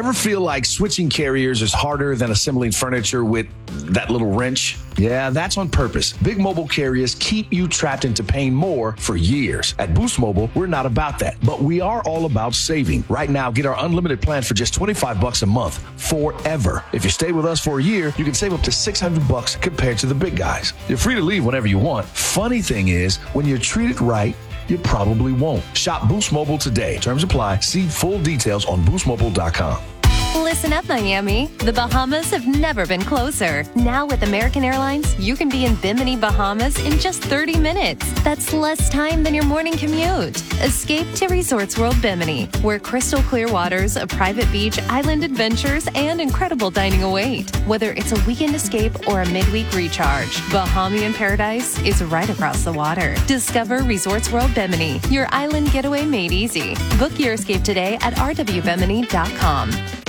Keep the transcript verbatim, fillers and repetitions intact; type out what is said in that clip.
Ever feel like switching carriers is harder than assembling furniture with that little wrench? Yeah, that's on purpose. Big mobile carriers keep you trapped into paying more for years. At Boost Mobile, we're not about that, but we are all about saving. Right now, get our unlimited plan for just twenty-five bucks a month forever. If you stay with us for a year, you can save up to six hundred bucks compared to the big guys. You're free to leave whenever you want. Funny thing is, when you're treated right, you probably won't. Shop Boost Mobile today. Terms apply. See full details on boost mobile dot com. Listen up, Miami. The Bahamas have never been closer. Now with American Airlines, you can be in Bimini, Bahamas in just thirty minutes. That's less time than your morning commute. Escape to Resorts World Bimini, where crystal clear waters, a private beach, island adventures, and incredible dining await. Whether it's a weekend escape or a midweek recharge, Bahamian paradise is right across the water. Discover Resorts World Bimini, your island getaway made easy. Book your escape today at r w bimini dot com.